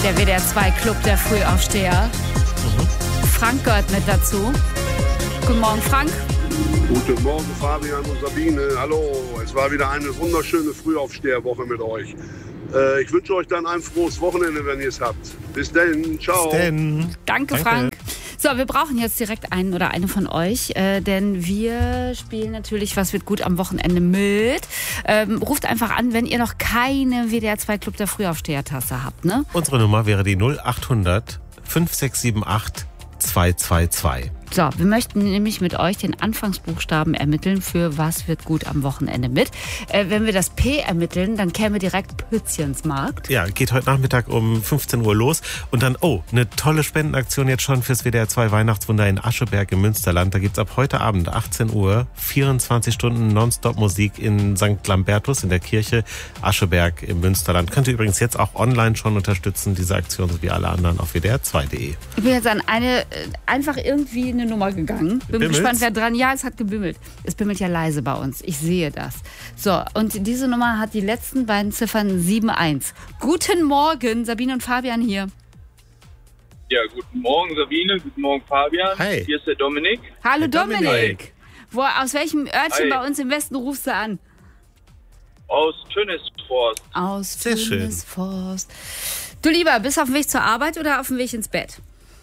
Der WDR 2 Club der Frühaufsteher. Frank gehört mit dazu. Guten Morgen, Frank. Guten Morgen, Fabian und Sabine. Hallo, es war wieder eine wunderschöne Frühaufsteherwoche mit euch. Ich wünsche euch dann ein frohes Wochenende, wenn ihr es habt. Bis dann, ciao. Bis denn. Danke, Frank. So, wir brauchen jetzt direkt einen oder eine von euch, denn wir spielen natürlich Was wird gut am Wochenende mit. Ruft einfach an, wenn ihr noch keine WDR 2 Club der Frühaufsteher-Tasse habt, ne? Unsere Nummer wäre die 0800 5678 222. So, wir möchten nämlich mit euch den Anfangsbuchstaben ermitteln für Was wird gut am Wochenende mit. Wenn wir das P ermitteln, dann käme direkt Pützchensmarkt. Ja, geht heute Nachmittag um 15 Uhr los. Und dann, eine tolle Spendenaktion jetzt schon fürs WDR 2 Weihnachtswunder in Ascheberg im Münsterland. Da gibt's ab heute Abend 18 Uhr 24 Stunden Nonstop-Musik in St. Lambertus in der Kirche Ascheberg im Münsterland. Könnt ihr übrigens jetzt auch online schon unterstützen, diese Aktion, so wie alle anderen auf wdr2.de. Ich bin jetzt an einfach irgendwie eine Nummer gegangen. Bin Bimmelt's? gespannt, wer dran. Ja, es hat gebimmelt. Es bimmelt ja leise bei uns. Ich sehe das. So, und diese Nummer hat die letzten beiden Ziffern 71. Guten Morgen, Sabine und Fabian hier. Ja, guten Morgen Sabine, guten Morgen Fabian. Hi. Hier ist der Dominik. Hallo Dominik. Dominik. Aus welchem Örtchen Hi. bei uns im Westen rufst du an? Aus Tönnesforst. Aus Sehr schön. Tönnesforst. Du Lieber, bist du auf dem Weg zur Arbeit oder auf dem Weg ins Bett?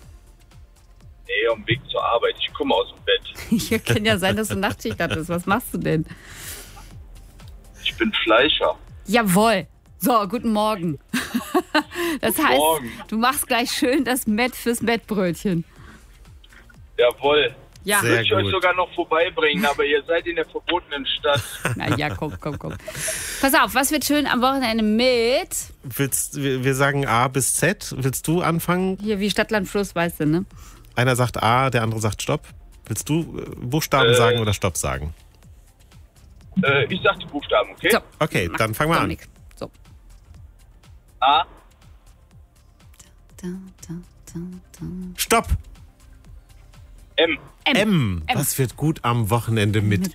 Nee, auf dem Weg zur Arbeit. Ich komme aus dem Bett. Hier kann ja sein, dass du Nachtschicht hattest. Was machst du denn? Ich bin Fleischer. Jawohl. So, guten Morgen. Das Guten heißt, Morgen. du machst gleich schön das Mett fürs Mettbrötchen. Jawohl. Ja. Sehr Ich würde euch gut. sogar noch vorbeibringen, aber ihr seid in der verbotenen Stadt. Na ja, komm. Pass auf, was wird schön am Wochenende mit? Wir sagen A bis Z. Willst du anfangen? Hier wie Stadt, Land, Fluss, weißt du, ne? Einer sagt A, der andere sagt Stopp. Willst du Buchstaben sagen oder Stopp sagen? Ich sag die Buchstaben, okay? So. Okay, dann fangen wir an. Dominik. So. A, Da. Stopp! M. M. Was wird gut am Wochenende mit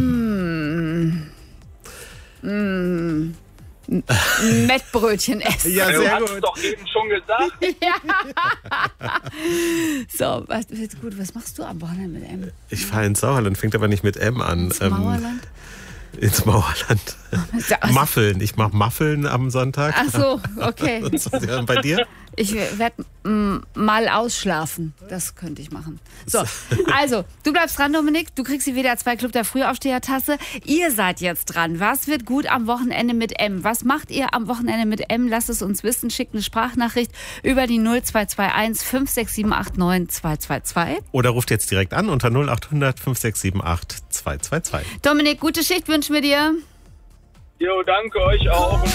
M? Mettbrötchen essen. Ja, Du sehr hast es gut. doch eben schon gesagt. So, was wird gut? Was machst du am Wochenende mit M? Ich fahre ins Sauerland, fängt aber nicht mit M an. Mauerland? Ins Mauerland. Muffeln. Ich mache Muffeln am Sonntag. Ach so, okay. Ja, und bei dir? Ich werde mal ausschlafen. Das könnte ich machen. So, also, du bleibst dran, Dominik. Du kriegst die WDR 2 Club der Frühaufsteher-Tasse. Ihr seid jetzt dran. Was wird gut am Wochenende mit M? Was macht ihr am Wochenende mit M? Lasst es uns wissen. Schickt eine Sprachnachricht über die 0221 56789 222. Oder ruft jetzt direkt an unter 0800 5678 222. Dominik, gute Schicht wünschen wir dir. Jo, danke euch auch.